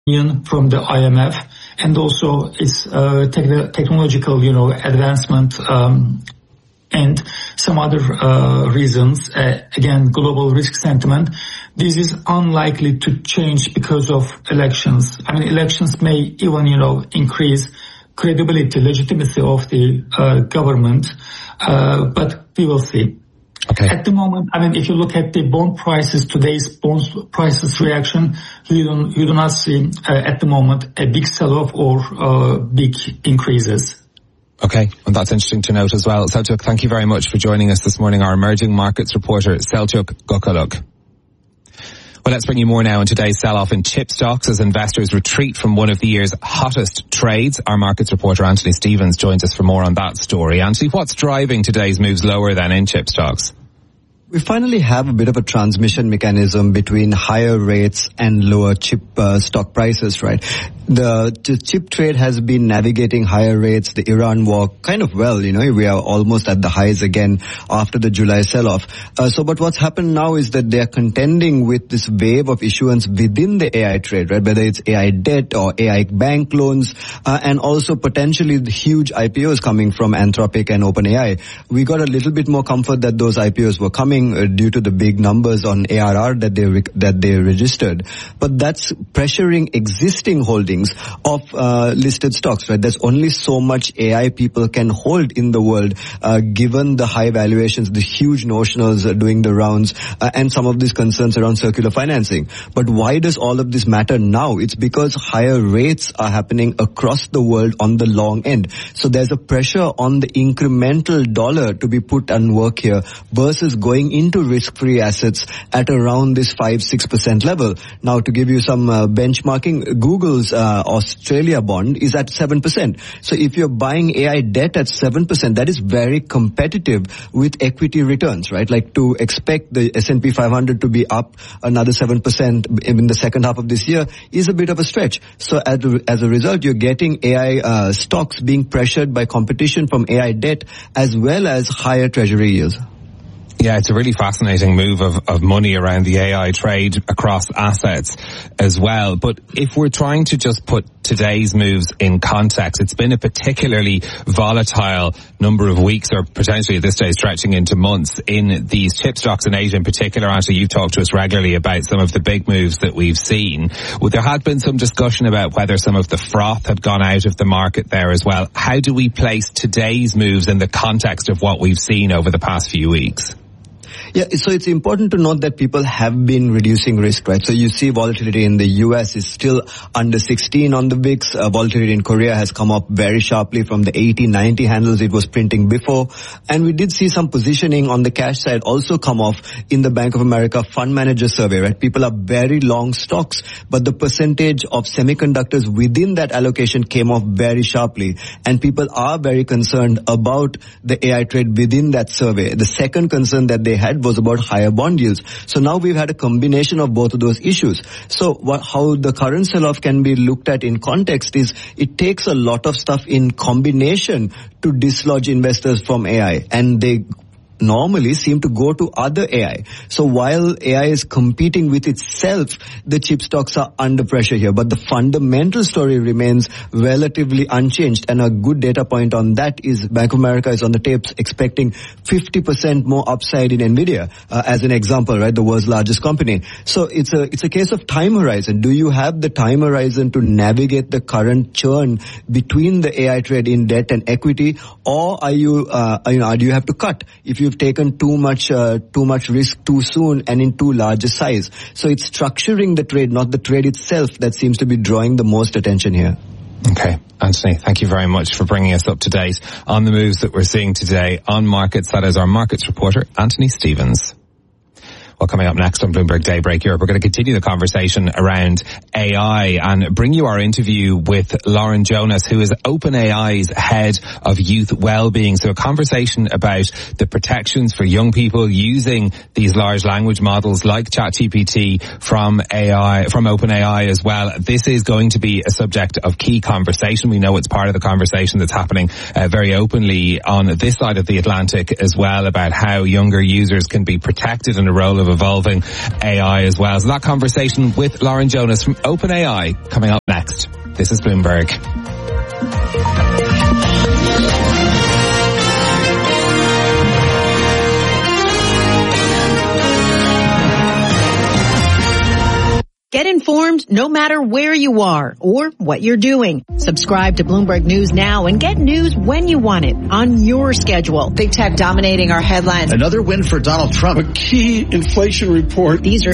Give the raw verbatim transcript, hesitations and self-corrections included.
from the I M F, and also its uh, te- technological, you know, advancement um, and some other uh, reasons. Uh, again, global risk sentiment. This is unlikely to change because of elections. I mean, elections may even, you know, increase credibility, legitimacy of the uh, government, uh, but we will see. Okay. At the moment, I mean, if you look at the bond prices, today's bond prices reaction, you don't, you do not see uh, at the moment a big sell-off or uh, big increases. Okay, and that's interesting to note as well. Selçuk, thank you very much for joining us this morning, our emerging markets reporter, Selçuk Gökaluk. Well, let's bring you more now on today's sell-off in chip stocks as investors retreat from one of the year's hottest trades. Our markets reporter, Anthony Stevens, joins us for more on that story. Anthony, what's driving today's moves lower than in chip stocks? We finally have a bit of a transmission mechanism between higher rates and lower chip uh, stock prices, right? The, the chip trade has been navigating higher rates, the Iran war, kind of well, you know, we are almost at the highs again after the July sell-off. Uh, so, but what's happened now is that they are contending with this wave of issuance within the A I trade, right? Whether it's A I debt or A I bank loans, uh, and also potentially the huge I P Os coming from Anthropic and OpenAI. We got a little bit more comfort that those I P Os were coming due to the big numbers on A R R that they re- that they registered, but that's pressuring existing holdings of uh, listed stocks, right? There's only so much A I people can hold in the world, uh, given the high valuations, the huge notionals uh, doing the rounds, uh, and some of these concerns around circular financing. But why does all of this matter now? It's because higher rates are happening across the world on the long end. So there's a pressure on the incremental dollar to be put and work here versus going into risk-free assets at around this five to six percent level. Now, to give you some uh, benchmarking, Google's uh, Australia bond is at seven percent. So if you're buying A I debt at seven percent, that is very competitive with equity returns, right? Like to expect the S and P five hundred to be up another seven percent in the second half of this year is a bit of a stretch. So as a, as a result, you're getting A I uh, stocks being pressured by competition from A I debt as well as higher treasury yields. Yeah, it's a really fascinating move of, of money around the A I trade across assets as well. But if we're trying to just put today's moves in context, it's been a particularly volatile number of weeks, or potentially at this stage stretching into months, in these chip stocks in Asia in particular. Actually, you've talked to us regularly about some of the big moves that we've seen. Well, there had been some discussion about whether some of the froth had gone out of the market there as well. How do we place today's moves in the context of what we've seen over the past few weeks? Yeah, so it's important to note that people have been reducing risk, right? So you see volatility in the U S is still under sixteen on the V I X. Uh, volatility in Korea has come up very sharply from the eighty, ninety handles it was printing before. And we did see some positioning on the cash side also come off in the Bank of America fund manager survey, right? People are very long stocks, but the percentage of semiconductors within that allocation came off very sharply. And people are very concerned about the A I trade within that survey. The second concern that they had was about higher bond yields. So now we've had a combination of both of those issues. So what, how the current sell-off can be looked at in context is it takes a lot of stuff in combination to dislodge investors from A I, and they normally seem to go to other A I. So while A I is competing with itself, the chip stocks are under pressure here. But the fundamental story remains relatively unchanged. And a good data point on that is Bank of America is on the tapes expecting fifty percent more upside in NVIDIA, uh, as an example, right? The world's largest company. So it's a, it's a case of time horizon. Do you have the time horizon to navigate the current churn between the A I trade in debt and equity? Or are you, uh, you know, do you have to cut if you taken too much uh, too much risk too soon and in too large a size? So it's structuring the trade, not the trade itself, that seems to be drawing the most attention here. Okay, Anthony, thank you very much for bringing us up to date on the moves that we're seeing today on markets. That is our markets reporter, Anthony Stevens. Well, coming up next on Bloomberg Daybreak Europe, we're going to continue the conversation around A I and bring you our interview with Lauren Jonas, who is OpenAI's head of youth well-being. So a conversation about the protections for young people using these large language models like ChatGPT from A I, from OpenAI as well. This is going to be a subject of key conversation. We know it's part of the conversation that's happening uh, very openly on this side of the Atlantic as well, about how younger users can be protected in a role of evolving A I as well. So that conversation with Lauren Jonas from OpenAI coming up next. This is Bloomberg. Get informed no matter where you are or what you're doing. Subscribe to Bloomberg News now and get news when you want it on your schedule. Big tech dominating our headlines. Another win for Donald Trump. A key inflation report. These are